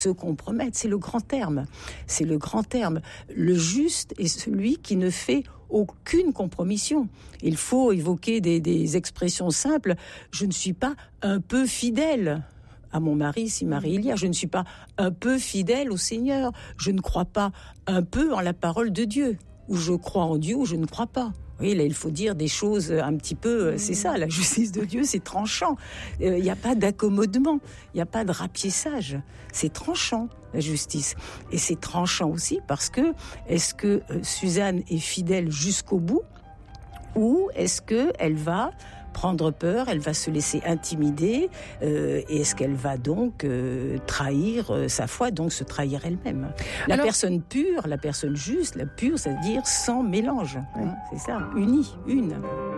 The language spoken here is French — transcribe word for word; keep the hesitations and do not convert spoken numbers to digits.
se compromettre, c'est le grand terme. C'est le grand terme. Le juste est celui qui ne fait aucune compromission. Il faut évoquer des, des expressions simples. Je ne suis pas un peu fidèle à mon mari, si mari il y a. Je ne suis pas un peu fidèle au Seigneur. Je ne crois pas un peu en la parole de Dieu. Ou je crois en Dieu ou je ne crois pas. Oui, là, il faut dire des choses un petit peu... C'est ça, la justice de Dieu, c'est tranchant. Il euh, n'y a pas d'accommodement, il n'y a pas de rapiessage. C'est tranchant, la justice. Et c'est tranchant aussi parce que, est-ce que euh, Suzanne est fidèle jusqu'au bout ou est-ce qu'elle va prendre peur, elle va se laisser intimider euh, et est-ce qu'elle va donc euh, trahir euh, sa foi, donc se trahir elle-même. La Alors, personne pure, la personne juste, la pure, c'est-à-dire sans mélange. Hein, c'est ça, unie, une.